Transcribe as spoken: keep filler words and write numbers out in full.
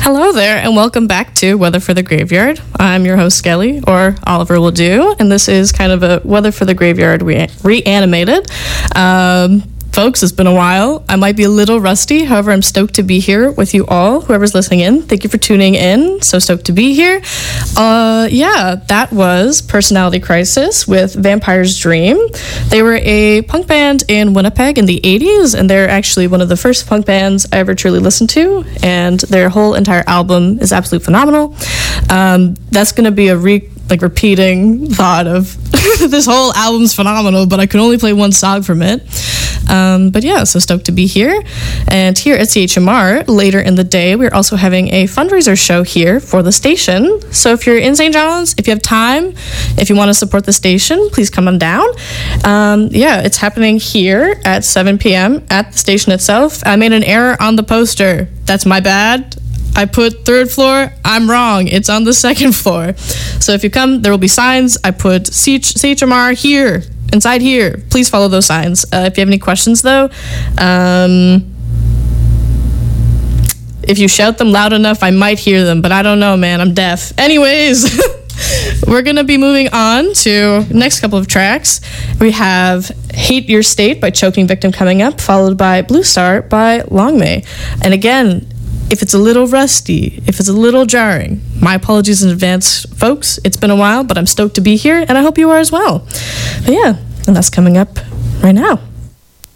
Hello there, and welcome back to Weather for the Graveyard. I'm your host, Skelly, or Oliver will do, and this is kind of a Weather for the Graveyard re- reanimated. Um, folks, it's been a while. I might be a little rusty, however, I'm stoked to be here with you all, whoever's listening in. Thank you for tuning in. So stoked to be here. Uh, yeah, that was Personality Crisis with Vampire's Dream. They were a punk band in Winnipeg in the eighties, and they're actually one of the first punk bands I ever truly listened to, and their whole entire album is absolutely phenomenal. Um, that's going to be a re- like repeating thought of this whole album's phenomenal, but I could only play one song from it. Um, but yeah, so stoked to be here. And here at C H M R, later in the day, we're also having a fundraiser show here for the station. So if you're in Saint John's, if you have time, if you want to support the station, please come on down. Um, yeah, it's happening here at seven p.m. at the station itself. I made an error on the poster. That's my bad. I put third floor. I'm wrong. It's on the second floor. So if you come, there will be signs. I put C H M R here, inside here. Please follow those signs. Uh, if you have any questions, though, um, if you shout them loud enough, I might hear them, but I don't know, man. I'm deaf. Anyways, we're going to be moving on to next couple of tracks. We have Hate Your State by Choking Victim coming up, followed by Blue Star by Long May. And again, if it's a little rusty, if it's a little jarring, my apologies in advance, folks. It's been a while, but I'm stoked to be here, and I hope you are as well. But yeah, and that's coming up right now.